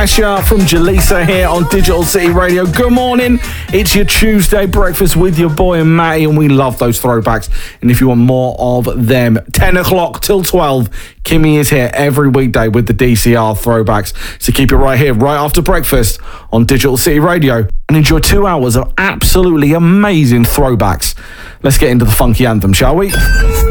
Pressure from Jaleesa here on Digital City Radio. Good morning. It's your Tuesday breakfast with your boy and Matty, and we love those throwbacks. And if you want more of them, 10 o'clock till 12, Kimmy is here every weekday with the DCR throwbacks. So keep it right here, right after breakfast on Digital City Radio, and enjoy 2 hours of absolutely amazing throwbacks. Let's get into the funky anthem, shall we?